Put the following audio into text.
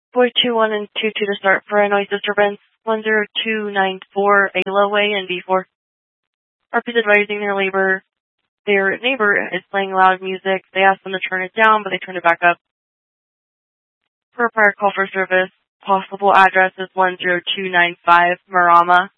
Boy 21 and 22 to start for a noise disturbance. 10294 Ayla Way and B4. RP is advising their neighbor is playing loud music. They asked them to turn it down, but they turned it back up. For a prior call for service, possible address is 10295 Marama.